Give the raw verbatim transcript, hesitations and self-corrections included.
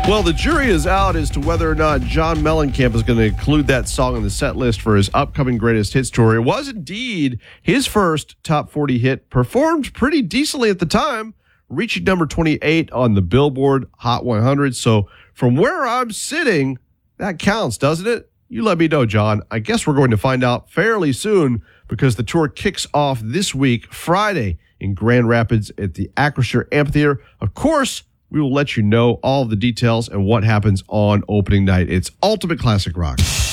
Well, the jury is out as to whether or not John Mellencamp is going to include that song on the set list for his upcoming greatest hits tour. It was indeed his first top forty hit, performed pretty decently at the time, reaching number twenty-eight on the Billboard Hot one hundred. So from where I'm sitting, that counts, doesn't it? You let me know, John. I guess we're going to find out fairly soon because the tour kicks off this week, Friday, in Grand Rapids at the Acrisure Amphitheater. Of course, we will let you know all the details and what happens on opening night. It's Ultimate Classic Rock.